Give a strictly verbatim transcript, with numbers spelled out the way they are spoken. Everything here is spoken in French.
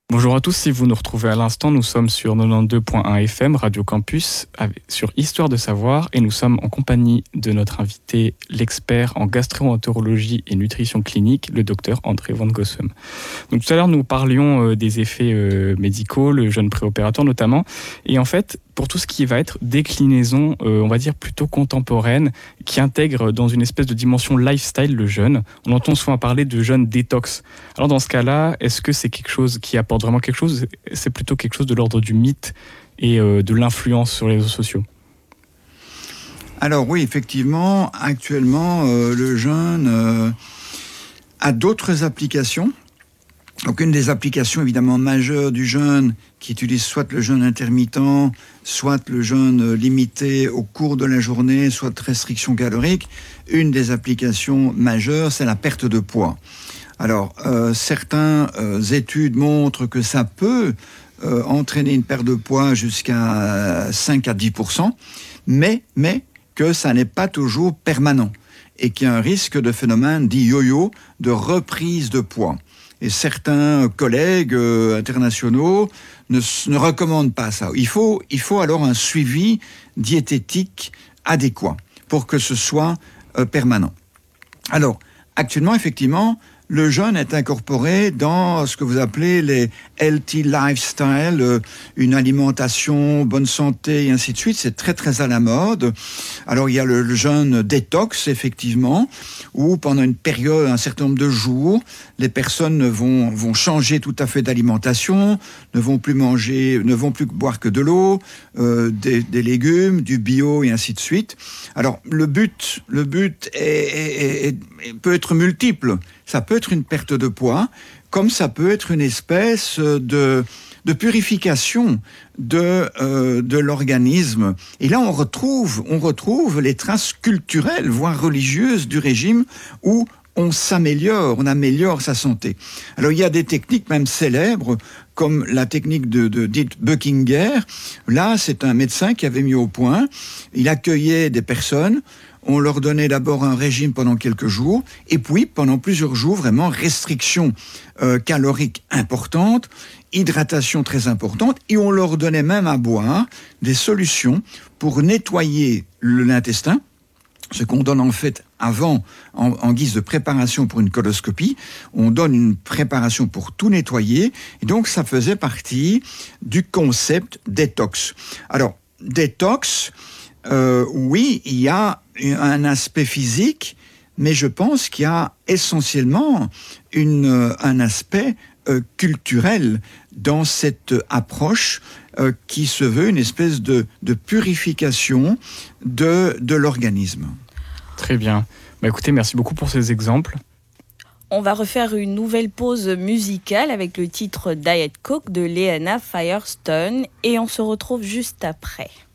Bonjour à tous, si vous nous retrouvez à l'instant, nous sommes sur quatre-vingt-douze point un F M, Radio Campus, avec, sur Histoire de savoir, et nous sommes en compagnie de notre invité, l'expert en gastro-entérologie et nutrition clinique, le docteur André van Gossem. Donc tout à l'heure, nous parlions euh, des effets euh, médicaux, le jeûne préopératoire notamment, et en fait, pour tout ce qui va être déclinaison, euh, on va dire plutôt contemporaine, qui intègre dans une espèce de dimension lifestyle le jeûne. On entend souvent parler de jeûne détox. Alors dans ce cas-là, est-ce que c'est quelque chose qui apporte vraiment quelque chose ? C'est plutôt quelque chose de l'ordre du mythe et euh, de l'influence sur les réseaux sociaux. Alors oui, effectivement, actuellement, euh, le jeûne euh, a d'autres applications. Donc une des applications évidemment majeures du jeûne, qui utilise soit le jeûne intermittent, soit le jeûne limité au cours de la journée, soit restriction calorique, une des applications majeures, c'est la perte de poids. Alors, euh, certaines euh, études montrent que ça peut euh, entraîner une perte de poids jusqu'à cinq à dix pour cent, mais, mais que ça n'est pas toujours permanent et qu'il y a un risque de phénomène dit yo-yo, de reprise de poids. Et certains collègues euh, internationaux ne, ne recommandent pas ça. Il faut, il faut alors un suivi diététique adéquat pour que ce soit euh, permanent. Alors, actuellement, effectivement, le jeûne est incorporé dans ce que vous appelez les healthy lifestyle, euh, une alimentation, bonne santé et ainsi de suite. C'est très très à la mode. Alors il y a le, le jeûne détox, effectivement, où pendant une période, un certain nombre de jours, les personnes vont, vont changer tout à fait d'alimentation, ne vont plus manger, ne vont plus boire que de l'eau, euh, des, des légumes, du bio et ainsi de suite. Alors le but, le but est, est, est, est, peut être multiple. Ça peut être une perte de poids, comme ça peut être une espèce de, de purification de, euh, de l'organisme. Et là, on retrouve, on retrouve les traces culturelles, voire religieuses du régime où on s'améliore, on améliore sa santé. Alors, il y a des techniques même célèbres, comme la technique de, de dite Buchinger. Là, c'est un médecin qui avait mis au point. Il accueillait des personnes. On leur donnait d'abord un régime pendant quelques jours, et puis pendant plusieurs jours, vraiment restriction euh, calorique importante, hydratation très importante, et on leur donnait même à boire des solutions pour nettoyer l'intestin, ce qu'on donne en fait avant, en, en guise de préparation pour une coloscopie. On donne une préparation pour tout nettoyer, et donc ça faisait partie du concept détox. Alors, détox, euh, oui, il y a un aspect physique, mais je pense qu'il y a essentiellement une, un aspect euh, culturel dans cette approche euh, qui se veut une espèce de, de purification de, de l'organisme. Très bien. Bah, écoutez, merci beaucoup pour ces exemples. On va refaire une nouvelle pause musicale avec le titre Diet Coke de Leanna Firestone et on se retrouve juste après.